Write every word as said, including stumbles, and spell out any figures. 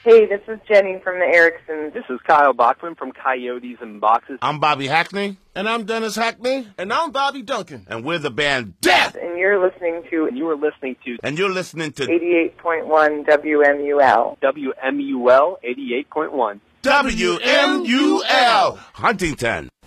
Hey, this is Jenny from the Ericksons. This is Kyle Bachman from Coyotes and Boxes. I'm Bobby Hackney. And I'm Dennis Hackney. And I'm Bobby Duncan. And we're the band Death. And you're listening to... And you are listening to... And you're listening to... eighty-eight point one W M U L. W M U L eighty-eight point one. W M U L Huntington.